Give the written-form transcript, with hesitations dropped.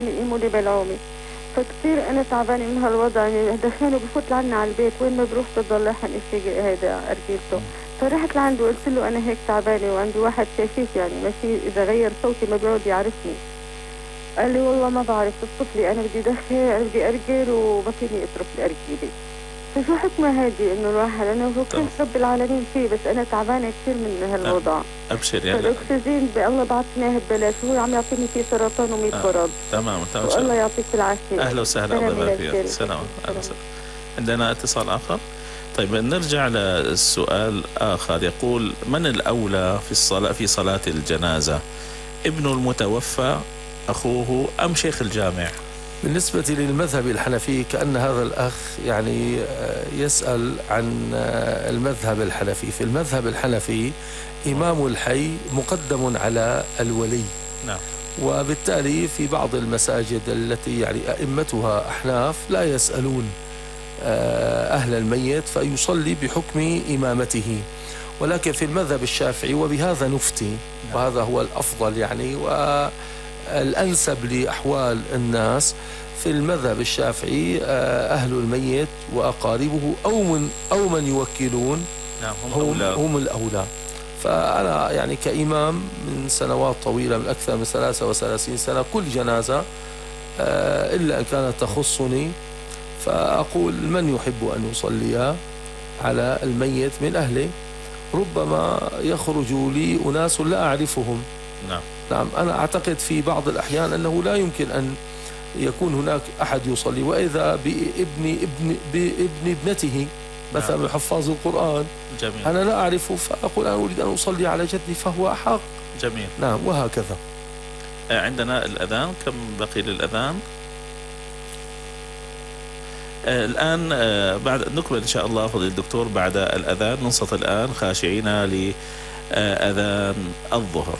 يقيموا لي بلعومي. فكتير انا تعبانه من هالوضع، يعني دخانه بفوت لعنا على البيت، وين ما بروح بضل لحن اشي هيدا ارجيلته. فرحت لعنده قلت له انا هيك تعبانه وعندي واحد كفيف يعني ماشي، اذا غير صوتي ما بيعود يعرفني. قال لي والله ما بعرف، اصرف لي، انا بدي دخن، انا بدي ارجل وما فيني اصرف لي ارجيلي. فشو حكمة هادي انه الواحد، انا وكلت رب العالمين فيه، بس انا تعبانه كثير من هالوضع. ابشري. فالاكسجين الله بعطناه ببلاش، وهو عم يعطيني فيه سرطان و100 مرض. تمام والله يعطيك العافيه. اهلا وسهلا. الله يبارك فيك. سلام. اهلا وسهلا. عندنا اتصال اخر. طيب نرجع للسؤال آخر. يقول: من الأولى في صلاة الجنازة، ابن المتوفى، أخوه، أم شيخ الجامع؟ بالنسبة للمذهب الحنفي كأن هذا الأخ يعني يسأل عن المذهب الحنفي. في المذهب الحنفي إمام الحي مقدم على الولي. نعم. وبالتالي في بعض المساجد التي يعني أئمتها أحناف لا يسألون أهل الميت فيصلي بحكم إمامته. ولكن في المذهب الشافعي، وبهذا نفتي وهذا هو الأفضل يعني والأنسب لأحوال الناس، في المذهب الشافعي أهل الميت وأقاربه أو من يوكلون هم الأولى. فأنا يعني كإمام من سنوات طويلة، من أكثر من 33 سنة، كل جنازة إلا أن كانت تخصني فأقول: من يحب أن يصلي على الميت من أهله؟ ربما يخرج لي أناس لا أعرفهم. نعم. أنا أعتقد في بعض الأحيان أنه لا يمكن أن يكون هناك أحد يصلي، وإذا بابن ابنته مثلا من حفاظ القرآن. جميل. أنا لا أعرفه فأقول أنا أريد أن أصلي على جدي فهو أحق. جميل. نعم. وهكذا. عندنا الأذان. كم بقي للأذان؟ الآن بعد نكمل إن شاء الله فضيلة الدكتور بعد الأذان. ننصت الآن خاشعين لأذان الظهر.